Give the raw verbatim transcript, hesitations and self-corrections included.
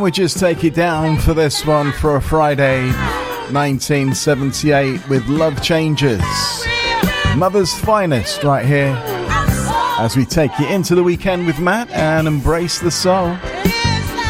we just take it down for this one for a Friday, nineteen seventy-eight, with Love Changes. Mother's Finest right here as we take you into the weekend with Matt and Embrace the Soul.